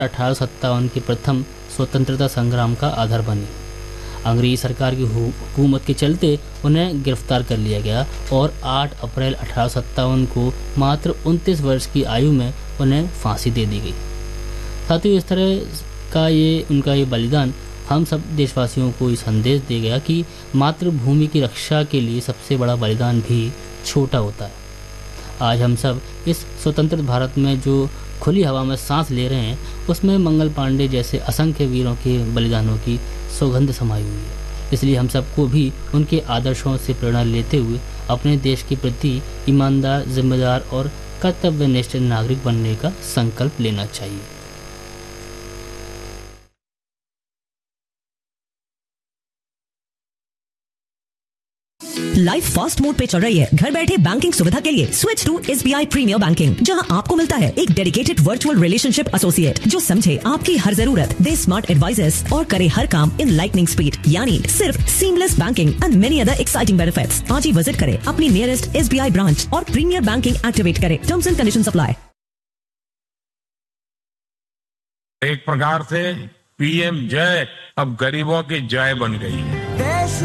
1857 के प्रथम स्वतंत्रता संग्राम का आधार बनी। अंग्रेजी सरकार की हुकूमत के चलते उन्हें गिरफ्तार कर लिया गया और 8 अप्रैल 1857 को मात्र 29 वर्ष की आयु में उन्हें फांसी दे दी गई। साथियों, इस तरह का उनका ये बलिदान हम सब देशवासियों को ये संदेश दे गया कि मातृभूमि की रक्षा के लिए सबसे बड़ा बलिदान भी छोटा होता है। आज हम सब इस स्वतंत्र भारत में जो खुली हवा में सांस ले रहे हैं, उसमें मंगल पांडे जैसे असंख्य वीरों के बलिदानों की सौगंध समाई हुई है। इसलिए हम सबको भी उनके आदर्शों से प्रेरणा लेते हुए अपने देश के प्रति ईमानदार, जिम्मेदार और कर्तव्यनिष्ठ नागरिक बनने का संकल्प लेना चाहिए। लाइफ फास्ट मोड पे चल रही है। घर बैठे बैंकिंग सुविधा के लिए switch to SBI premiere banking, जहां आपको मिलता है एक डेडिकेटेड वर्चुअल रिलेशनशिप एसोसिएट जो समझे आपकी हर जरूरत, दे स्मार्ट एडवाइजर्स और करे हर काम इन लाइटनिंग स्पीड, यानी सिर्फ seamless banking and many other exciting benefits. आज ही विजिट करें अपनी नियरेस्ट SBI ब्रांच और प्रीमियर बैंकिंग एक्टिवेट करें। Terms and conditions apply. एक प्रकार से PM जय अब गरीबों की जय बन गई है।